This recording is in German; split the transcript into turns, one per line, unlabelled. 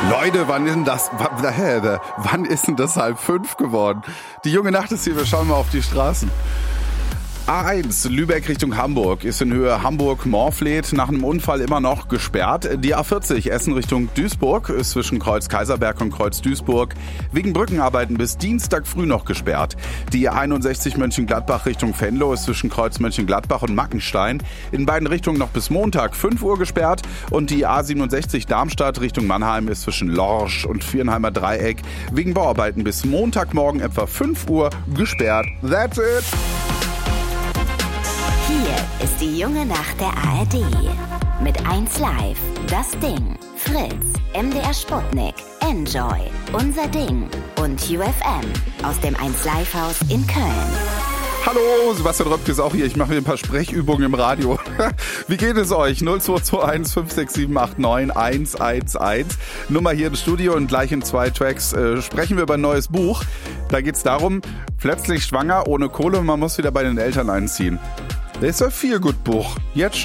Leute, wann ist denn das 4:30 geworden? Die junge Nacht ist hier, wir schauen mal auf die Straßen. A1 Lübeck Richtung Hamburg ist in Höhe Hamburg-Morfleet nach einem Unfall immer noch gesperrt. Die A40 Essen Richtung Duisburg ist zwischen Kreuz Kaiserberg und Kreuz Duisburg wegen Brückenarbeiten bis Dienstag früh noch gesperrt. Die A61 Mönchengladbach Richtung Venlo ist zwischen Kreuz Mönchengladbach und Mackenstein in beiden Richtungen noch bis Montag 5 Uhr gesperrt. Und die A67 Darmstadt Richtung Mannheim ist zwischen Lorsch und Viernheimer Dreieck wegen Bauarbeiten bis Montagmorgen etwa 5 Uhr gesperrt. That's it!
Hier ist die junge Nacht der ARD. Mit 1 Live, Das Ding, Fritz, MDR Sputnik, Enjoy, Unser Ding und UFM aus dem 1 Live Haus in Köln.
Hallo, Sebastian Röpke ist auch hier. Ich mache mir ein paar Sprechübungen im Radio. Wie geht es euch? 0221 567 89 111. Nummer hier im Studio und gleich in 2 Tracks sprechen wir über ein neues Buch. Da geht es darum, plötzlich schwanger, ohne Kohle, man muss wieder bei den Eltern einziehen. Das ist ein Feel-Good-Buch. Jetzt schon.